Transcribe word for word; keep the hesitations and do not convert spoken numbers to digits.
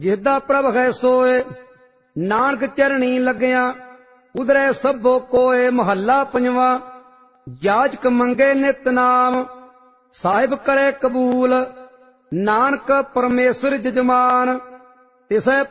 ਜਿਸਦਾ ਪ੍ਰਭ ਹੈ ਸੋਏ, ਨਾਨਕ ਚਰਣੀ ਲੱਗਿਆ ਉਧਰੇ ਸਭੋ ਕੋਏ। ਮਹੱਲਾ ਪੰਜਵਾਂ। ਜਾਚਕ ਮੰਗੇ ਨਿਤ ਨਾਮ, ਸਾਹਿਬ ਕਰੇ ਕਬੂਲ, ਨਾਨਕ ਪਰਮੇਸ਼ਰ ਜਜਮਾਨ। ਤਿਸੈ